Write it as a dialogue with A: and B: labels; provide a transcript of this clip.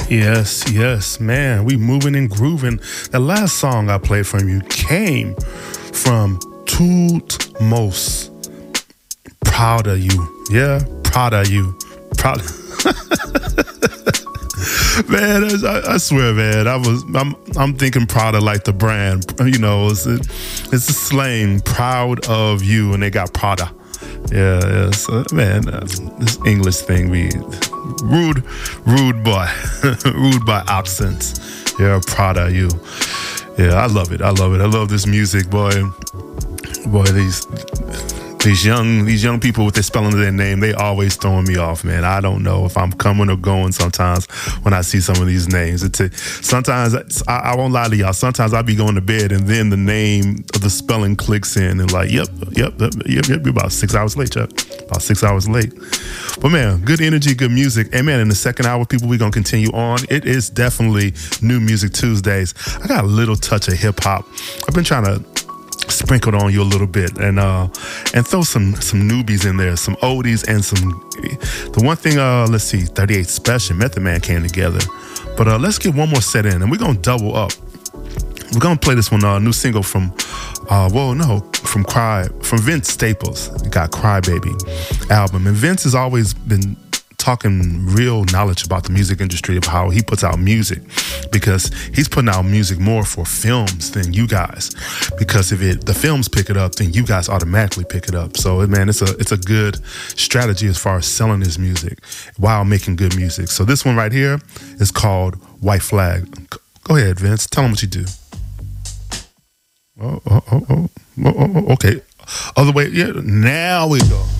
A: Yes, yes, man. We moving and grooving. The last song I played from you came from Tootmos. Proud of you. Yeah, proud of you. Proud. Man, I swear, man. I'm thinking Prada like the brand. You know, it's a slang. Proud of you, and they got Prada. Yeah. So, man, this English thing, we rude boy, rude by accents. Yeah, Prada of you. Yeah, I love it. I love this music, boy. These young people with their spelling of their name, they always throwing me off, man. I don't know if I'm coming or going sometimes when I see some of these names. Sometimes, I won't lie to y'all, sometimes I'll be going to bed and then the name of the spelling clicks in and like, yep, you're about 6 hours late, Chuck. About 6 hours late. But man, good energy, good music. And man, in the second hour, people, we're going to continue on. It is definitely New Music Tuesdays. I got a little touch of hip hop. I've been trying to sprinkled on you a little bit and throw some newbies in there, some oldies and some the one thing, let's see, 38 Special, Method Man came together, but let's get one more set in and we're gonna double up. We're gonna play this one, new single from Vince Staples. We got Cry Baby album, and Vince has always been talking real knowledge about the music industry, of how he puts out music, because he's putting out music more for films than you guys, because if the films pick it up, then you guys automatically pick it up. So man, it's a good strategy as far as selling his music while making good music. So this one right here is called White Flag. Go ahead, Vince, tell him what you do. Okay, other way. Yeah, now we go.